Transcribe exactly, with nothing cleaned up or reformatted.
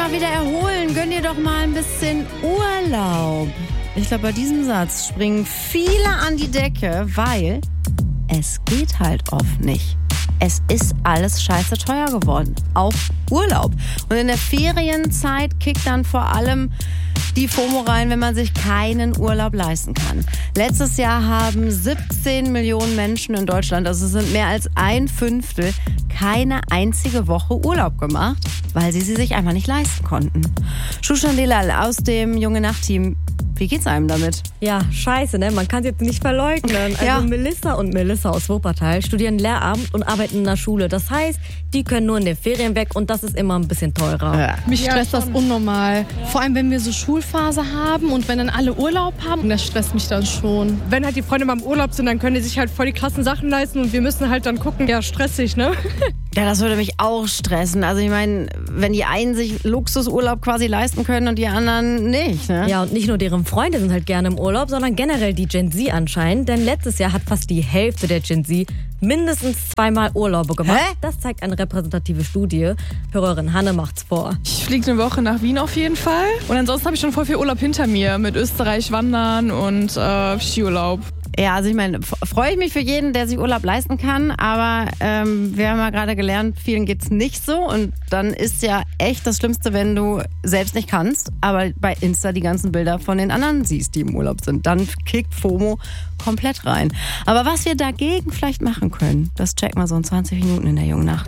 mal wieder erholen. Gönn dir doch mal ein bisschen Urlaub. Ich glaube, bei diesem Satz springen viele an die Decke, weil es geht halt oft nicht. Es ist alles scheiße teuer geworden. Auch Urlaub. Und in der Ferienzeit kickt dann vor allem die FOMO rein, wenn man sich keinen Urlaub leisten kann. Letztes Jahr haben siebzehn Millionen Menschen in Deutschland, also es sind mehr als ein Fünftel, keine einzige Woche Urlaub gemacht, weil sie sie sich einfach nicht leisten konnten. Shushan Delal aus dem Junge Nacht-Team. Wie geht's einem damit? Ja, scheiße, ne? Man kann es jetzt nicht verleugnen. Also Ja. Melissa und Melissa aus Wuppertal studieren Lehramt und arbeiten in der Schule. Das heißt, die können nur in den Ferien weg und das ist immer ein bisschen teurer. Ja. Mich stresst das unnormal. Vor allem, wenn wir so Schulphase haben und wenn dann alle Urlaub haben, das stresst mich dann schon. Wenn halt die Freunde mal im Urlaub sind, dann können die sich halt voll die krassen Sachen leisten und wir müssen halt dann gucken, ja, stressig, ne? Ja, das würde mich auch stressen. Also ich meine, wenn die einen sich Luxusurlaub quasi leisten können und die anderen nicht, ne? Ja, und nicht nur deren Freunde sind halt gerne im Urlaub, sondern generell die Gen Z anscheinend. Denn letztes Jahr hat fast die Hälfte der Gen Z mindestens zweimal Urlaube gemacht. Hä? Das zeigt eine repräsentative Studie. Hörerin Hanne macht's vor. Ich fliege eine Woche nach Wien auf jeden Fall. Und ansonsten habe ich schon voll viel Urlaub hinter mir mit Österreich wandern und äh, Skiurlaub. Ja, also ich meine, f- freue ich mich für jeden, der sich Urlaub leisten kann, aber ähm, wir haben ja gerade gelernt, vielen geht's nicht so und dann ist ja echt das Schlimmste, wenn du selbst nicht kannst, aber bei Insta die ganzen Bilder von den anderen siehst, die im Urlaub sind. Dann kickt FOMO komplett rein. Aber was wir dagegen vielleicht machen können, das checken wir so in zwanzig Minuten in der Jungen Nacht.